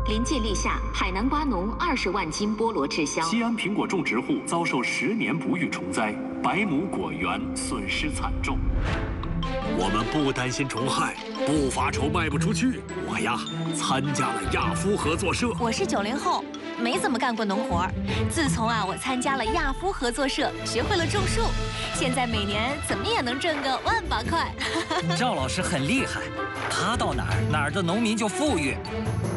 临界立夏，海南瓜农20万斤菠萝滞销。 西安苹果种植户遭受10年不遇虫灾，100亩果园损失惨重。 我们不担心虫害，不发愁卖不出去。我呀，参加了亚夫合作社。 我是90后，没怎么干过农活。自从我参加了亚夫合作社，学会了种树，现在每年怎么也能挣个1万8块。 赵老师很厉害，他到哪儿的农民就富裕。